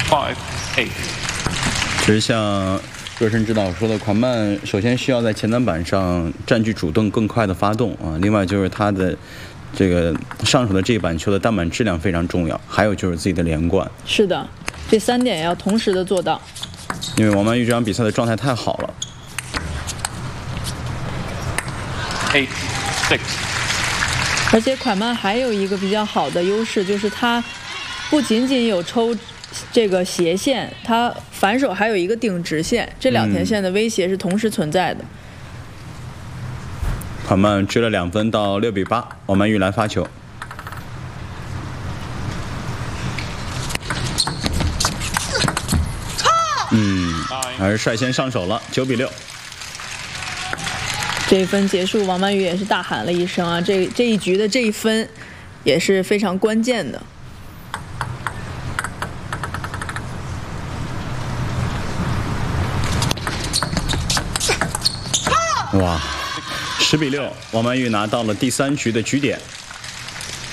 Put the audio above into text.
5, 8. 其实像热身指导说的，款曼首先需要在前单板上占据主动，更快的发动啊。另外就是他的这个上手的这一板球的单板质量非常重要，还有就是自己的连贯。 是的，这3点要同时的做到。 因为王曼玉这场比赛的状态太好了。 8, 6. 而且款曼还有一个比较好的优势，就是他不仅仅有抽这个斜线，他反手还有一个顶直线，这2条线的威胁是同时存在的。 款曼追了2分到6比8，王曼玉来发球。还是率先上手了，9比6。 这一分结束，王曼玉也是大喊了一声啊！这一局的这一分也是非常关键的。 哇，10比6，王曼玉拿到了第3局的局点。